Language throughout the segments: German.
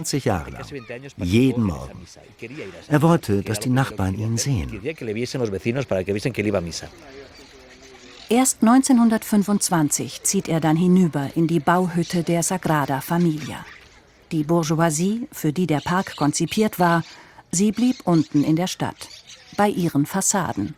20 Jahre lang, jeden Morgen. Er wollte, dass die Nachbarn ihn sehen. Erst 1925 zieht er dann hinüber in die Bauhütte der Sagrada Familia. Die Bourgeoisie, für die der Park konzipiert war, sie blieb unten in der Stadt, bei ihren Fassaden.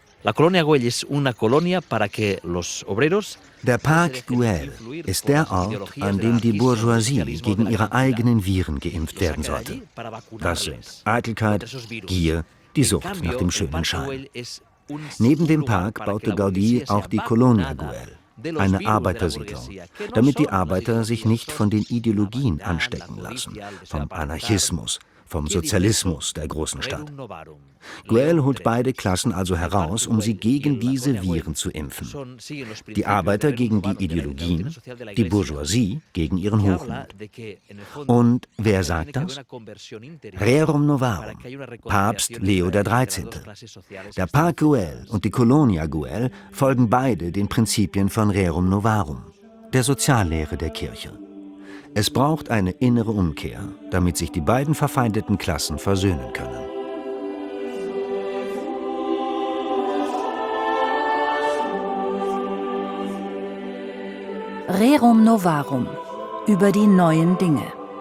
Der Park Güell ist der Ort, an dem die Bourgeoisie gegen ihre eigenen Viren geimpft werden sollte. Das sind Eitelkeit, Gier, die Sucht nach dem schönen Schein. Neben dem Park baute Gaudí auch die Colonia Güell, eine Arbeitersiedlung, damit die Arbeiter sich nicht von den Ideologien anstecken lassen, vom Anarchismus, vom Sozialismus der großen Stadt. Güell holt beide Klassen also heraus, um sie gegen diese Viren zu impfen. Die Arbeiter gegen die Ideologien, die Bourgeoisie gegen ihren Hochmut. Und wer sagt das? Rerum Novarum, Papst Leo XIII. Der Park Güell und die Colonia Güell folgen beide den Prinzipien von Rerum Novarum, der Soziallehre der Kirche. Es braucht eine innere Umkehr, damit sich die beiden verfeindeten Klassen versöhnen können. Rerum Novarum, über die neuen Dinge.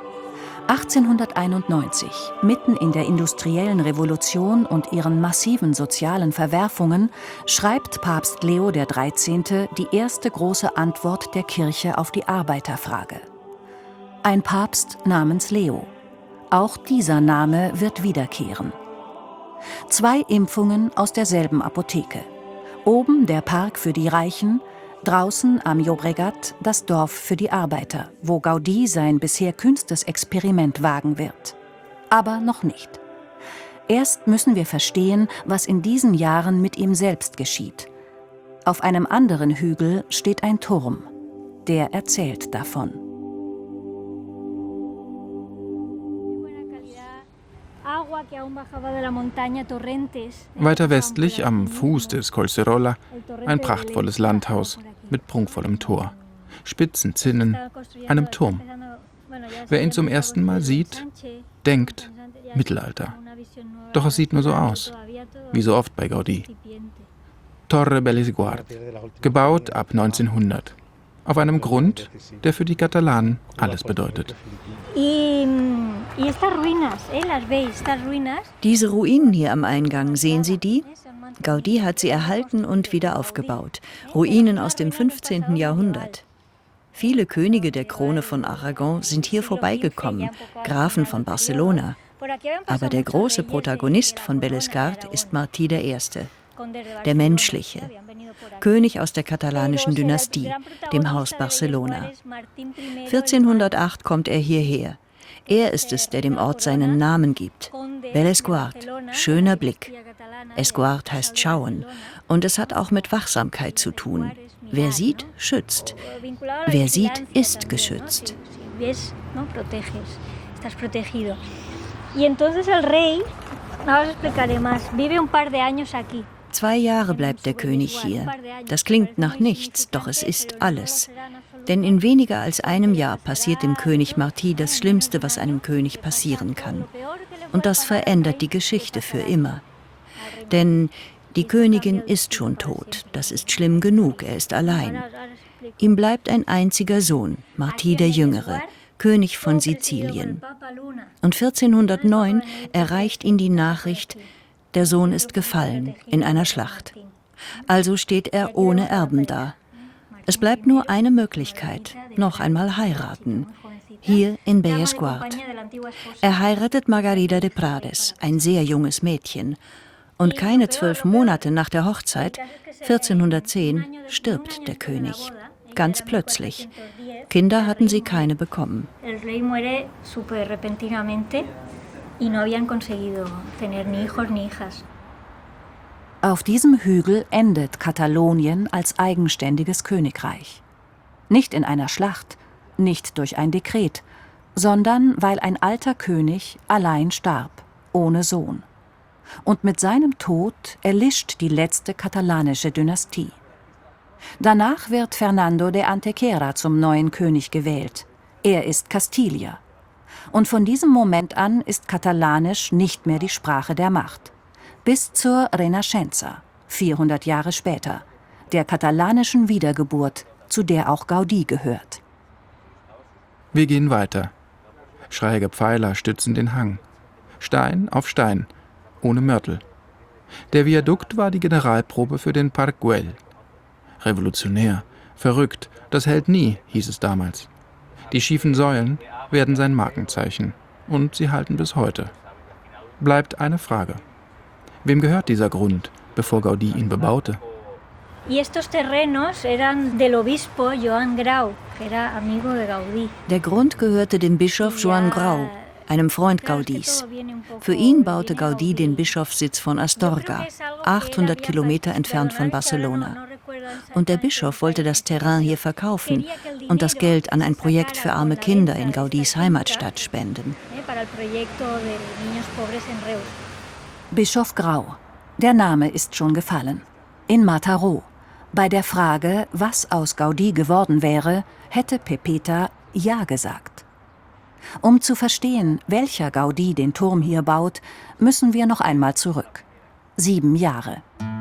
1891, mitten in der industriellen Revolution und ihren massiven sozialen Verwerfungen, schreibt Papst Leo XIII. Die erste große Antwort der Kirche auf die Arbeiterfrage. Ein Papst namens Leo. Auch dieser Name wird wiederkehren. 2 Impfungen aus derselben Apotheke. Oben der Park für die Reichen, draußen am Llobregat das Dorf für die Arbeiter, wo Gaudí sein bisher kühnstes Experiment wagen wird. Aber noch nicht. Erst müssen wir verstehen, was in diesen Jahren mit ihm selbst geschieht. Auf einem anderen Hügel steht ein Turm. Der erzählt davon. Weiter westlich, am Fuß des Collserola, ein prachtvolles Landhaus mit prunkvollem Tor, spitzen Zinnen, einem Turm. Wer ihn zum ersten Mal sieht, denkt Mittelalter. Doch es sieht nur so aus, wie so oft bei Gaudí. Torre Bellesguard, gebaut ab 1900, auf einem Grund, der für die Katalanen alles bedeutet. Diese Ruinen hier am Eingang, sehen Sie die? Gaudí hat sie erhalten und wieder aufgebaut. Ruinen aus dem 15. Jahrhundert. Viele Könige der Krone von Aragon sind hier vorbeigekommen, Grafen von Barcelona. Aber der große Protagonist von Bellesguard ist Martí I., der Menschliche, König aus der katalanischen Dynastie, dem Haus Barcelona. 1408 kommt er hierher. Er ist es, der dem Ort seinen Namen gibt. Bellesguard, schöner Blick. Esguard heißt schauen. Und es hat auch mit Wachsamkeit zu tun. Wer sieht, schützt. Wer sieht, ist geschützt. Y entonces el rey, ahora os explicaré más, vive un par de años aquí. 2 Jahre bleibt der König hier. Das klingt nach nichts, doch es ist alles. Denn in weniger als einem Jahr passiert dem König Martí das Schlimmste, was einem König passieren kann. Und das verändert die Geschichte für immer. Denn die Königin ist schon tot. Das ist schlimm genug, er ist allein. Ihm bleibt ein einziger Sohn, Martí der Jüngere, König von Sizilien. Und 1409 erreicht ihn die Nachricht, der Sohn ist gefallen in einer Schlacht. Also steht er ohne Erben da. Es bleibt nur eine Möglichkeit, noch einmal heiraten. Hier in Bellesguard. Er heiratet Margarida de Prades, ein sehr junges Mädchen. Und keine 12 Monate nach der Hochzeit, 1410, stirbt der König. Ganz plötzlich. Kinder hatten sie keine bekommen. Auf diesem Hügel endet Katalonien als eigenständiges Königreich. Nicht in einer Schlacht, nicht durch ein Dekret, sondern weil ein alter König allein starb, ohne Sohn. Und mit seinem Tod erlischt die letzte katalanische Dynastie. Danach wird Fernando de Antequera zum neuen König gewählt. Er ist Kastilier. Und von diesem Moment an ist Katalanisch nicht mehr die Sprache der Macht. Bis zur Renaixença, 400 Jahre später, der katalanischen Wiedergeburt, zu der auch Gaudí gehört. Wir gehen weiter. Schräge Pfeiler stützen den Hang. Stein auf Stein, ohne Mörtel. Der Viadukt war die Generalprobe für den Parc Güell. Revolutionär, verrückt, das hält nie, hieß es damals. Die schiefen Säulen werden sein Markenzeichen. Und sie halten bis heute. Bleibt eine Frage. Wem gehört dieser Grund, bevor Gaudí ihn bebaute? Der Grund gehörte dem Bischof Joan Grau, einem Freund Gaudís. Für ihn baute Gaudí den Bischofssitz von Astorga, 800 Kilometer entfernt von Barcelona. Und der Bischof wollte das Terrain hier verkaufen und das Geld an ein Projekt für arme Kinder in Gaudís Heimatstadt spenden. Bischof Grau. Der Name ist schon gefallen. In Mataró. Bei der Frage, was aus Gaudí geworden wäre, hätte Pepeta Ja gesagt. Um zu verstehen, welcher Gaudí den Turm hier baut, müssen wir noch einmal zurück. 7 Jahre.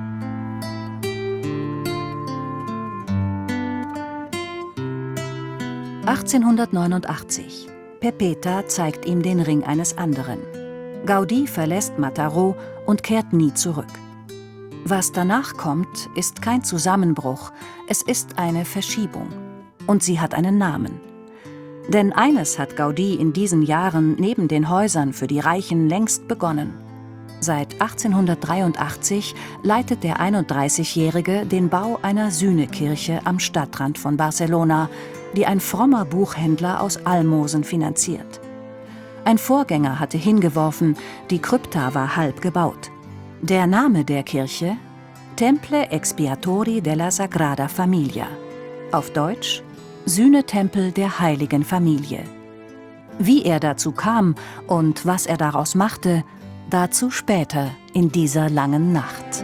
(1889). Pepeta zeigt ihm den Ring eines anderen. Gaudí verlässt Mataró und kehrt nie zurück. Was danach kommt, ist kein Zusammenbruch, es ist eine Verschiebung. Und sie hat einen Namen. Denn eines hat Gaudí in diesen Jahren neben den Häusern für die Reichen längst begonnen. Seit 1883 leitet der 31-Jährige den Bau einer Sühnekirche am Stadtrand von Barcelona, die ein frommer Buchhändler aus Almosen finanziert. Ein Vorgänger hatte hingeworfen, die Krypta war halb gebaut. Der Name der Kirche? Temple Expiatori della Sagrada Familia. Auf Deutsch: Sühnetempel der Heiligen Familie. Wie er dazu kam und was er daraus machte, dazu später in dieser langen Nacht.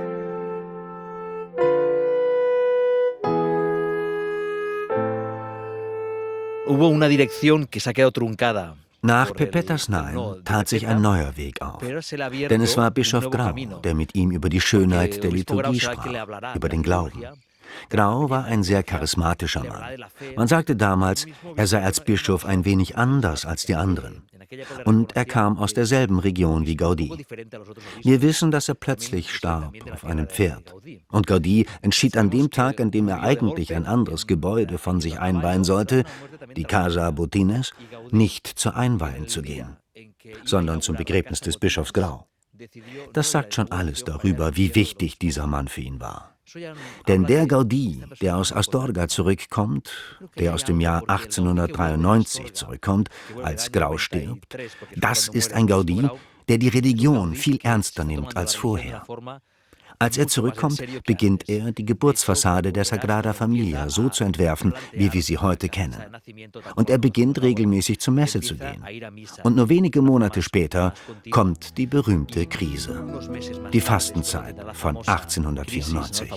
Hubo una dirección que se ha quedado truncada. Nach Pepetas Nein tat sich ein neuer Weg auf. Denn es war Bischof Grau, der mit ihm über die Schönheit der Liturgie sprach, über den Glauben. Grau war ein sehr charismatischer Mann. Man sagte damals, er sei als Bischof ein wenig anders als die anderen. Und er kam aus derselben Region wie Gaudí. Wir wissen, dass er plötzlich starb auf einem Pferd. Und Gaudí entschied an dem Tag, an dem er eigentlich ein anderes Gebäude von sich einweihen sollte, die Casa Botines, nicht zur Einweihung zu gehen, sondern zum Begräbnis des Bischofs Grau. Das sagt schon alles darüber, wie wichtig dieser Mann für ihn war. Denn der Gaudí, der aus Astorga zurückkommt, der aus dem Jahr 1893 zurückkommt, als Grau stirbt, das ist ein Gaudí, der die Religion viel ernster nimmt als vorher. Als er zurückkommt, beginnt er, die Geburtsfassade der Sagrada Familia so zu entwerfen, wie wir sie heute kennen. Und er beginnt regelmäßig zur Messe zu gehen. Und nur wenige Monate später kommt die berühmte Krise, die Fastenzeit von 1894.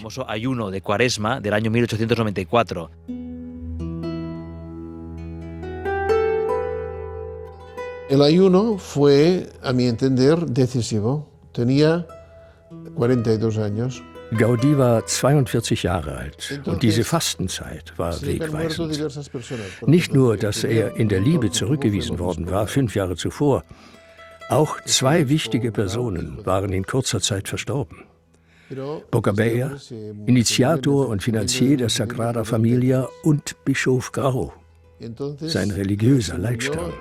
El ayuno fue, a mi entender, decisivo. Tenía 42 años. Gaudí war 42 Jahre alt und diese Fastenzeit war wegweisend. Nicht nur, dass er in der Liebe zurückgewiesen worden war, 5 Jahre zuvor, auch 2 wichtige Personen waren in kurzer Zeit verstorben. Boccabella, Initiator und Finanzier der Sagrada Familia, und Bischof Grau, sein religiöser Leitstern.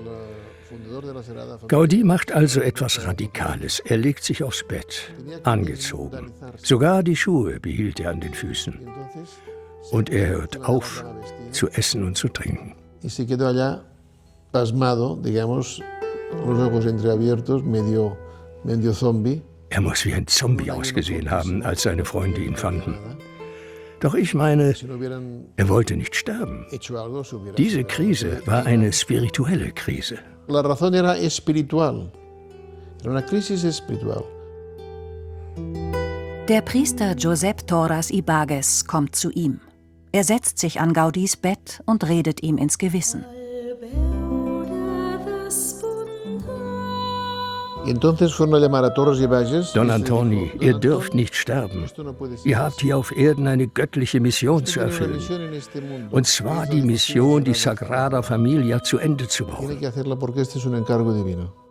Gaudí macht also etwas Radikales. Er legt sich aufs Bett, angezogen. Sogar die Schuhe behielt er an den Füßen. Und er hört auf, zu essen und zu trinken. Er muss wie ein Zombie ausgesehen haben, als seine Freunde ihn fanden. Doch ich meine, er wollte nicht sterben. Diese Krise war eine spirituelle Krise. La razón era espiritual. Era una crisis espiritual. Der Priester Josep Torras y Bages kommt zu ihm. Er setzt sich an Gaudís Bett und redet ihm ins Gewissen. Don Antoni, ihr dürft nicht sterben. Ihr habt hier auf Erden eine göttliche Mission zu erfüllen. Und zwar die Mission, die Sagrada Familia zu Ende zu bauen.